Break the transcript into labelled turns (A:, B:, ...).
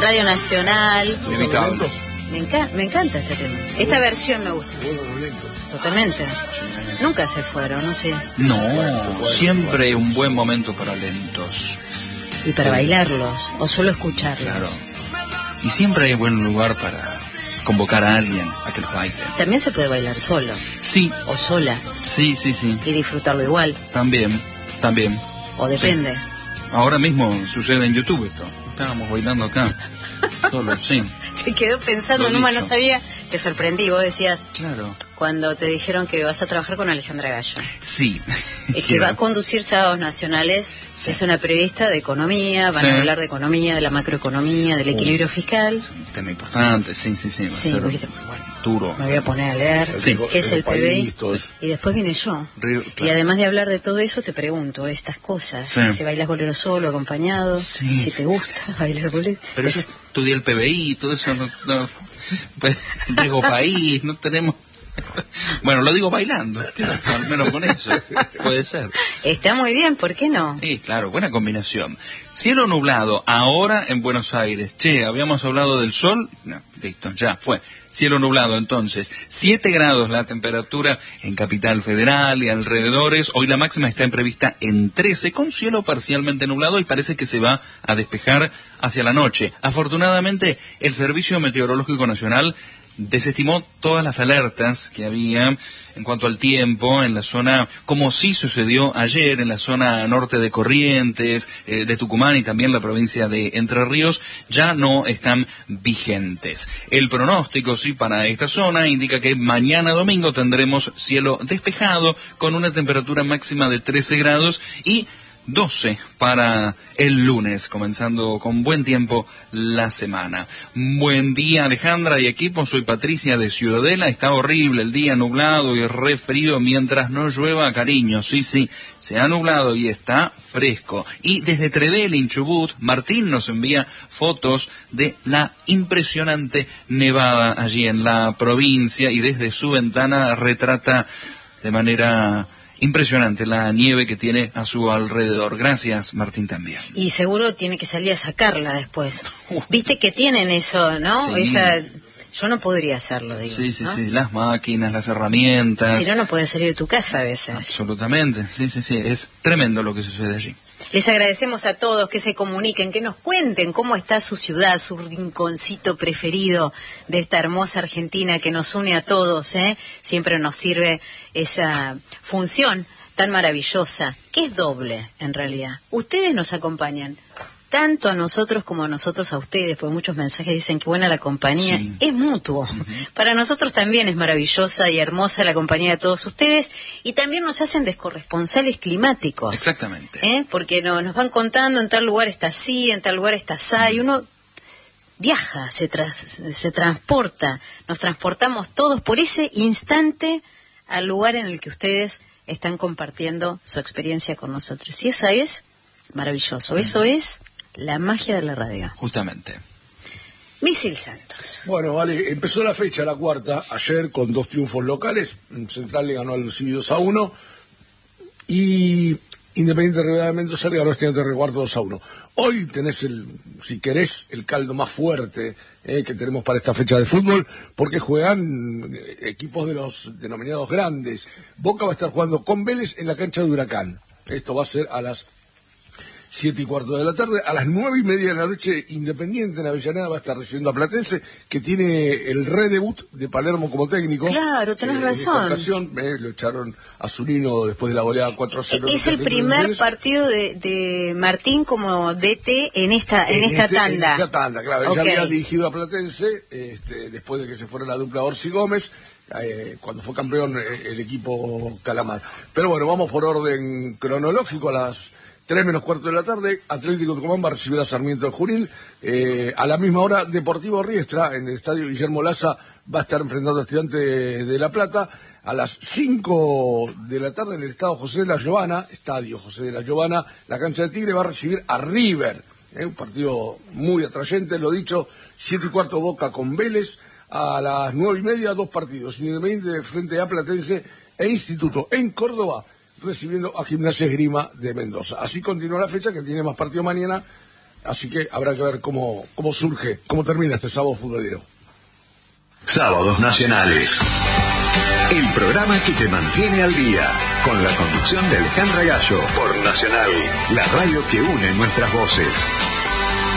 A: Radio Nacional.
B: Inevitable.
A: Me encanta este tema. Esta versión me gusta. Totalmente. Nunca se fueron, no sé.
B: No, siempre un buen momento para lentos.
A: Y para bailarlos, o solo escucharlos.
B: Claro. Y siempre hay buen lugar para convocar a alguien a que los baile.
A: También se puede bailar solo.
B: Sí.
A: O sola.
B: Sí.
A: Y disfrutarlo igual.
B: También.
A: O depende.
B: Sí. Ahora mismo sucede en YouTube esto. Estábamos bailando acá. Solo, sí.
A: Se quedó pensando, no sabía, te sorprendí, vos decías,
B: claro,
A: cuando te dijeron que vas a trabajar con Alejandra Gallo.
B: Sí.
A: Que va a conducir Sábados Nacionales, sí. Es una periodista de economía, van a hablar de economía, de la macroeconomía, del equilibrio fiscal.
B: Es un tema importante, sí.
A: Sí, dijiste, bueno,
B: duro.
A: Me voy a poner a leer qué es el PBI, y después vine yo.
B: Claro.
A: Y además de hablar de todo eso, te pregunto estas cosas, si bailas bolero solo, acompañado, si te gusta bailar bolero.
B: Pero yo estudié el PBI, todo eso, no pues, digo país, no tenemos... Bueno, lo digo bailando, al menos con eso, puede ser.
A: Está muy bien, ¿por qué no?
B: Sí, claro, buena combinación. Cielo nublado, ahora en Buenos Aires. Habíamos hablado del sol, no, listo, ya fue. Cielo nublado, entonces, 7 grados la temperatura en Capital Federal y alrededores. Hoy la máxima está prevista en 13, con cielo parcialmente nublado y parece que se va a despejar hacia la noche. Afortunadamente, el Servicio Meteorológico Nacional desestimó todas las alertas que había en cuanto al tiempo en la zona, como sí sucedió ayer en la zona norte de Corrientes, de Tucumán y también la provincia de Entre Ríos, ya no están vigentes. El pronóstico, sí, para esta zona indica que mañana domingo tendremos cielo despejado con una temperatura máxima de 13 grados y 12 para el lunes, comenzando con buen tiempo la semana. Buen día, Alejandra y equipo, soy Patricia de Ciudadela. Está horrible el día, nublado y re frío mientras no llueva, cariño. Sí, se ha nublado y está fresco. Y desde Trevelin, Chubut, Martín nos envía fotos de la impresionante nevada allí en la provincia y desde su ventana retrata de manera impresionante la nieve que tiene a su alrededor. Gracias, Martín, también.
A: Y seguro tiene que salir a sacarla después. Viste que tienen eso, ¿no?
B: Sí.
A: Yo no podría hacerlo, digo.
B: Sí,
A: ¿no?
B: las máquinas, las herramientas.
A: Si no puedes salir de tu casa a veces.
B: Absolutamente, sí. Es tremendo lo que sucede allí.
A: Les agradecemos a todos que se comuniquen, que nos cuenten cómo está su ciudad, su rinconcito preferido de esta hermosa Argentina que nos une a todos, ¿eh? Siempre nos sirve esa función tan maravillosa, que es doble en realidad. Ustedes nos acompañan, tanto a nosotros como a nosotros a ustedes, porque muchos mensajes dicen que buena la compañía, sí. Es mutuo. Para nosotros también es maravillosa y hermosa la compañía de todos ustedes, y también nos hacen descorresponsales climáticos.
B: Exactamente.
A: Porque nos van contando, en tal lugar está así, en tal lugar está así, y uno viaja, se transporta, nos transportamos todos por ese instante al lugar en el que ustedes están compartiendo su experiencia con nosotros. Y eso es maravilloso, eso es la magia de la radio.
B: Justamente.
A: Misil Santos.
C: Bueno, vale, empezó la fecha, la cuarta, ayer con 2 triunfos locales. Central le ganó al Lucidi 2-1 y Independiente Rivadavia de Mendoza le ganó a Estudiantes de Río Cuarto 2-1. Hoy tenés si querés, el caldo más fuerte que tenemos para esta fecha de fútbol, porque juegan equipos de los denominados grandes. Boca va a estar jugando con Vélez en la cancha de Huracán. Esto va a ser a las 7:15 de la tarde. A las 9:30 de la noche, Independiente en Avellaneda va a estar recibiendo a Platense, que tiene el redebut de Palermo como técnico.
A: Claro, tenés razón.
C: En esta ocasión lo echaron a Zunino después de la goleada 4-0.
A: Es el primer partido de Martín como DT en esta tanda.
C: En esta tanda, claro. Okay. Ella había dirigido a Platense después de que se fuera la dupla Orsi Gómez. Cuando fue campeón el equipo Calamar. Pero bueno, vamos por orden cronológico. A las 3:15 de la tarde, Atlético Tucumán va a recibir a Sarmiento de Junín. A la misma hora, Deportivo Riestra, en el estadio Guillermo Laza, va a estar enfrentando a Estudiantes de La Plata. A las 5 de la tarde, en el estadio José de la Giovana, la cancha de Tigre va a recibir a River. Un partido muy atrayente, lo dicho, 7:15 Boca con Vélez. A las 9:30, 2 partidos, Independiente frente a Platense e Instituto en Córdoba, recibiendo a Gimnasia Esgrima de Mendoza. Así continúa la fecha, que tiene más partido mañana Así que habrá que ver cómo surge, cómo termina este sábado futbolero.
D: Sábados Nacionales. El programa que te mantiene al día, con la conducción de Alejandra Gallo, por Nacional, la radio que une nuestras voces.